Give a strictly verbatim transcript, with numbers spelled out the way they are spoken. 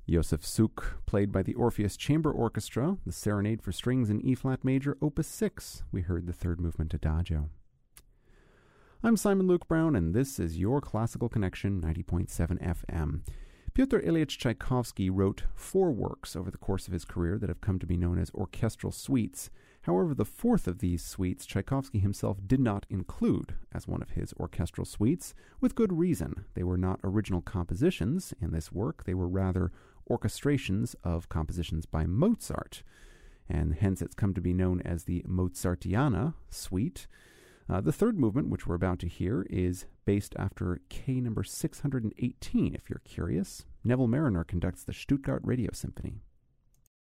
Josef Suk, played by the Orpheus Chamber Orchestra, the Serenade for Strings in E-flat major, Opus six. We heard the third movement Adagio. I'm Simon Luke Brown, and this is your Classical Connection ninety point seven F M. Pyotr Ilyich Tchaikovsky wrote four works over the course of his career that have come to be known as orchestral suites. However, the fourth of these suites Tchaikovsky himself did not include as one of his orchestral suites, with good reason. They were not original compositions in this work, they were rather orchestrations of compositions by Mozart, and hence it's come to be known as the Mozartiana Suite. Uh, the third movement, which we're about to hear, is based after K number six hundred eighteen, if you're curious. Neville Marriner conducts the Stuttgart Radio Symphony.